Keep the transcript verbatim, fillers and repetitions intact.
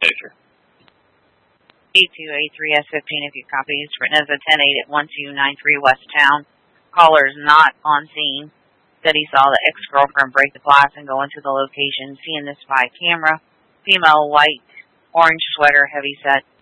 taser. eight two eight three S fifteen if you copy. It's written as a ten eight at one two nine three West Town. Caller is not on scene. Said he saw the ex-girlfriend break the glass and go into the location, seeing this by camera. Female, white, orange sweater, heavy set.